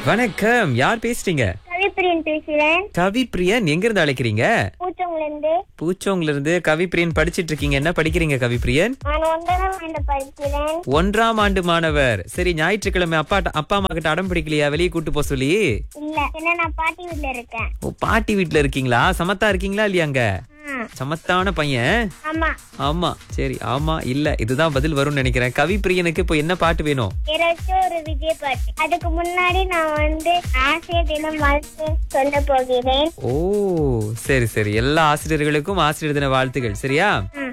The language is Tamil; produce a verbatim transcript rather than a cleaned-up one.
வணக்கம், யார் பேசுறீங்க? கவிப்பிரியன் பேசுறேன். கவிப்பிரியன், எங்க இருந்து அழைக்கிறீங்க? பூச்சோங்கல இருந்து. பூச்சோங்கல இருந்து. கவிப்பிரியன் படிச்சிட்டு இருக்கீங்க, என்ன படிக்கிறீங்க கவிப்பிரியன்? நான் ஒன்றாம் ஆண்டு படிக்கிறேன். ஒன்றாம் ஆண்டு மாணவர். சரி, ஞாயிற்றுக்கிழமை அப்பா அப்பா அம்மா கிட்ட அடம் பிடிக்கலையா வெளியே கூட்டு போக சொல்லி? இல்ல, ஏன்னா நான் பாட்டி வீட்ல இருக்கேன். ஓ, பாட்டி வீட்டுல இருக்கீங்களா? சமத்தா இருக்கீங்களா இல்லையாங்க? சமத்தான பையன். ஆமா ஆமா, சரி, ஆமா இல்ல இதுதான் பதில் வரும்னு நினைக்கிறேன். கவிப்பிரியனுக்கு இப்போ என்ன பாட்டு வேணும்? ஏதாச்சும் ஒரு விஜய் பாட்டு. அதுக்கு முன்னாடி நான் வந்து ஆசிரியர் தினம் வாழ்த்து சொல்ல போகிறேன். ஓ, சரி சரி, எல்லா ஆசிரியர்களுக்கும் ஆசிரியர் தின வாழ்த்துகள். சரியா?